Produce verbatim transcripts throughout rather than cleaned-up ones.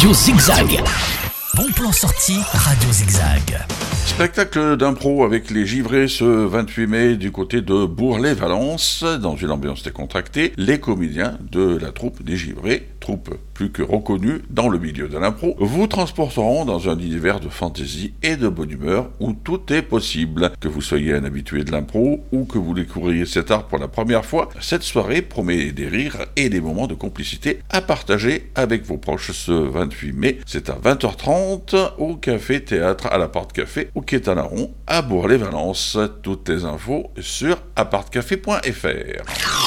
Radio Zigzag. Bon plan sorti, Radio Zigzag. Spectacle d'impro avec les Givrés ce vingt-huit mai du côté de Bourg-les-Valences. Dans une ambiance décontractée, les comédiens de la troupe des Givrés, troupe plus que reconnue dans le milieu de l'impro, vous transporteront dans un univers de fantaisie et de bonne humeur où tout est possible. Que vous soyez un habitué de l'impro ou que vous découvriez cet art pour la première fois, cette soirée promet des rires et des moments de complicité à partager avec vos proches ce vingt-huit mai. C'est à vingt heures trente au Café Théâtre à l'Appart Café au quai Talaron à Bourg-les-Valences. Toutes les infos sur apartcafé point f r.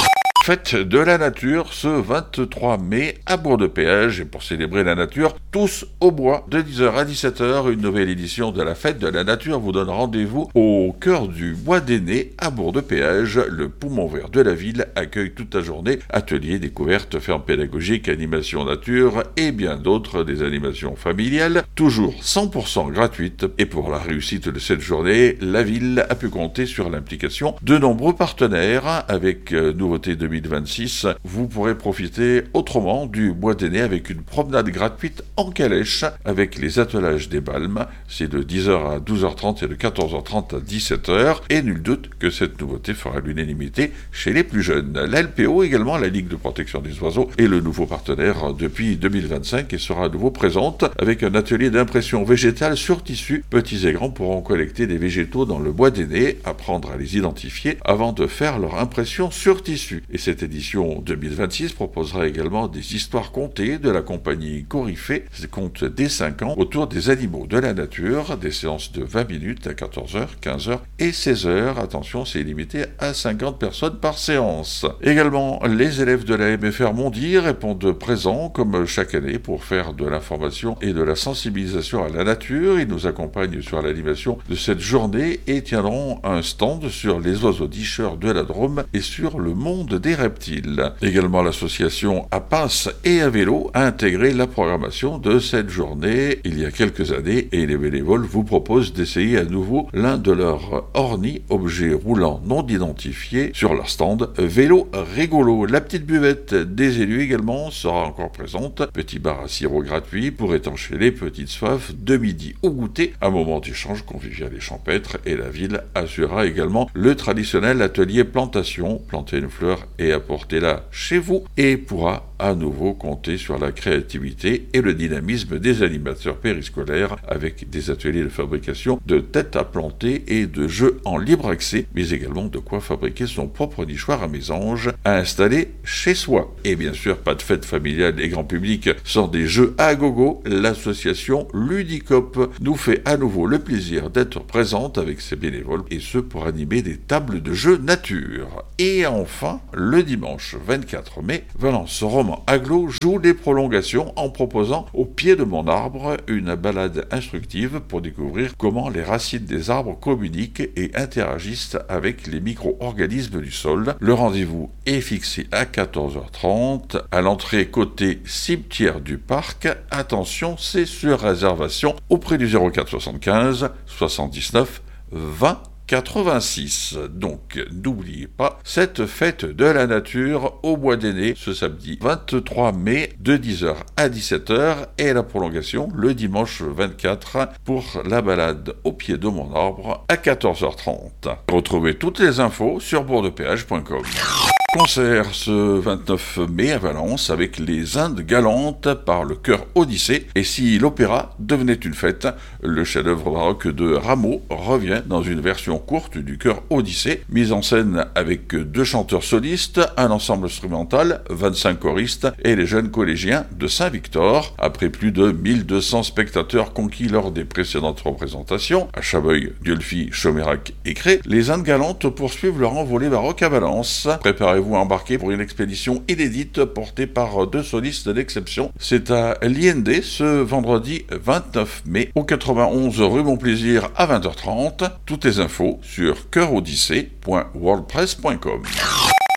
Fête de la nature ce vingt-trois mai à Bourg-de-Péage, et pour célébrer la nature, tous au bois, de dix heures à dix-sept heures, une nouvelle édition de la Fête de la nature vous donne rendez-vous au cœur du Bois des Nez à Bourg-de-Péage. Le poumon vert de la ville accueille toute la journée ateliers, découvertes, fermes pédagogiques, animations nature et bien d'autres, des animations familiales, toujours cent pour cent gratuites. Et pour la réussite de cette journée, la ville a pu compter sur l'implication de nombreux partenaires. Avec euh, nouveauté deux mille vingt-six, vous pourrez profiter autrement du Bois des Nez avec une promenade gratuite en calèche avec les attelages des Balmes. C'est de dix heures à douze heures trente et de quatorze heures trente à dix-sept heures. Et nul doute que cette nouveauté fera l'unanimité chez les plus jeunes. La L P O également, la Ligue de protection des oiseaux, est le nouveau partenaire depuis deux mille vingt-cinq et sera à nouveau présente avec un atelier d'impression végétale sur tissu. Petits et grands pourront collecter des végétaux dans le Bois des Nez, apprendre à les identifier avant de faire leur impression sur tissu. Et cette édition deux mille vingt-six proposera également des histoires contées de la compagnie Coryphée, conte dès cinq ans, autour des animaux de la nature, des séances de vingt minutes à quatorze heures, quinze heures et seize heures. Attention, c'est limité à cinquante personnes par séance. Également, les élèves de la M F R Mondi répondent présents comme chaque année pour faire de l'information et de la sensibilisation à la nature. Ils nous accompagnent sur l'animation de cette journée et tiendront un stand sur les oiseaux nicheurs de la Drôme et sur le monde des reptiles. Également, l'association À Pince et à Vélo a intégré la programmation de cette journée il y a quelques années et les bénévoles vous proposent d'essayer à nouveau l'un de leurs ornis, objets roulants non identifiés, sur leur stand Vélo Rigolo. La petite buvette des élus également sera encore présente. Petit bar à sirop gratuit pour étancher les petites soifs de midi au goûter. Un moment d'échange convivial et champêtre, et la ville assurera également le traditionnel atelier plantation, planter une fleur et apportez-la chez vous, et pourra à nouveau compter sur la créativité et le dynamisme des animateurs périscolaires avec des ateliers de fabrication de têtes à planter et de jeux en libre accès, mais également de quoi fabriquer son propre nichoir à mésange à installer chez soi. Et bien sûr, pas de fête familiale et grand public sans des jeux à gogo. L'association Ludicop nous fait à nouveau le plaisir d'être présente avec ses bénévoles, et ce pour animer des tables de jeux nature. Et enfin, le dimanche vingt-quatre mai, Valence Roman Aglo joue les prolongations en proposant Au pied de mon arbre une balade instructive pour découvrir comment les racines des arbres communiquent et interagissent avec les micro-organismes du sol. Le rendez-vous est fixé à quatorze heures trente à l'entrée côté cimetière du parc. Attention, c'est sur réservation auprès du zéro quatre soixante-quinze soixante-dix-neuf vingt quatre-vingt-six. Donc, n'oubliez pas cette fête de la nature au Bois des Nez ce samedi vingt-trois mai de dix heures à dix-sept heures et la prolongation le dimanche vingt-quatre pour la balade au pied de mon arbre à quatorze heures trente. Retrouvez toutes les infos sur bourg-de-péage point com. Concert ce vingt-neuf mai à Valence avec les Indes galantes par le chœur Odyssée. Et si l'opéra devenait une fête, le chef-d'œuvre baroque de Rameau revient dans une version courte du chœur Odyssée, mise en scène avec deux chanteurs solistes, un ensemble instrumental, vingt-cinq choristes et les jeunes collégiens de Saint-Victor. Après plus de mille deux cents spectateurs conquis lors des précédentes représentations, à Chabeuil, Diolfi, Chomérac et Cré, les Indes galantes poursuivent leur envolée baroque à Valence. Préparez-vous à embarquer pour une expédition inédite portée par deux solistes d'exception. C'est à l'I N D ce vendredi vingt-neuf mai au quatre-vingt-onze rue Montplaisir à vingt heures trente. Toutes les infos sur chœur odyssée point wordpress point com.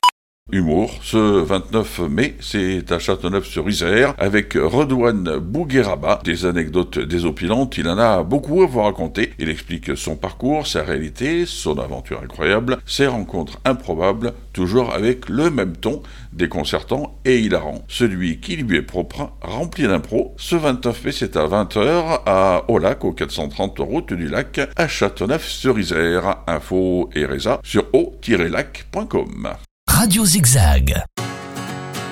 Humour, ce vingt-neuf mai, c'est à Châteauneuf-sur-Isère avec Redouane Bougueraba. Des anecdotes désopilantes, il en a beaucoup à vous raconter. Il explique son parcours, sa réalité, son aventure incroyable, ses rencontres improbables, toujours avec le même ton, déconcertant et hilarant. Celui qui lui est propre, rempli d'impro. Ce vingt-neuf mai, c'est à vingt heures à Aulac, au quatre cent trente route du Lac, à Châteauneuf-sur-Isère. Info et résa sur o tiret lac point com. Radio Zigzag.